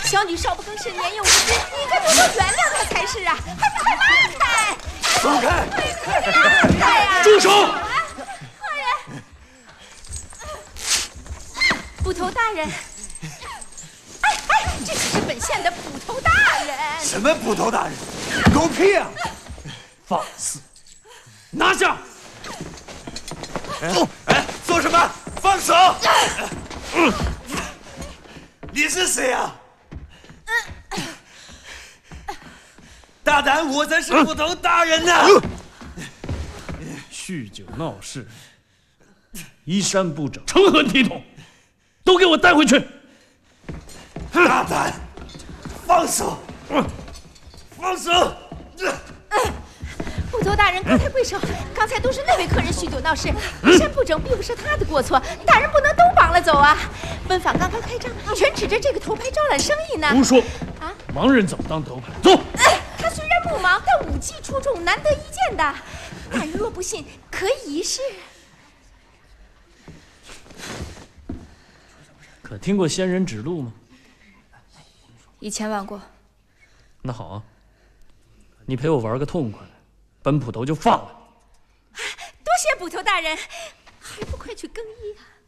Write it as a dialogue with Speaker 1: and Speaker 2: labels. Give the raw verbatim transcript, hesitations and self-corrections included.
Speaker 1: 小女少不更事，年幼无知，你应该多多原谅她才是啊！快快让开！
Speaker 2: 走开！
Speaker 1: 让开呀！
Speaker 3: 住手！
Speaker 1: 捕头大人，哎哎，这可是本县的捕头大人。
Speaker 2: 什么捕头大人？狗屁啊！
Speaker 3: 放肆！拿下！
Speaker 2: 哎哎，做什么？放手！嗯，你是谁啊？大胆，我才是捕头大人呢！
Speaker 3: 酗酒闹事，衣衫不整，成何体统？都给我带回去！
Speaker 2: 大胆，放手！放手！
Speaker 1: 捕头大人，高抬贵手！刚才都是那位客人酗酒闹事，衣衫不整，并不是他的过错，大人不能都绑了走啊！温坊刚刚开张，全指着这个头牌招揽生意呢。
Speaker 3: 胡说！
Speaker 1: 啊，
Speaker 3: 盲人怎么当头牌？走！
Speaker 1: 他虽然不盲，但武技出众，难得一见的。大人若不信，可以一试。
Speaker 3: 可听过仙人指路吗？
Speaker 1: 以前玩过。
Speaker 3: 那好啊，你陪我玩个痛快，本捕头就放了。
Speaker 1: 多谢捕头大人，还不快去更衣啊！